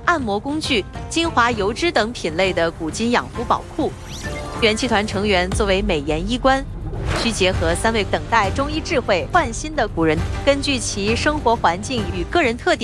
按摩工具、精华油脂等品类的古今养肤宝库。元气团成员作为美颜医官，需结合3位等待中医智慧焕新的古人，根据其生活环境与个人特点。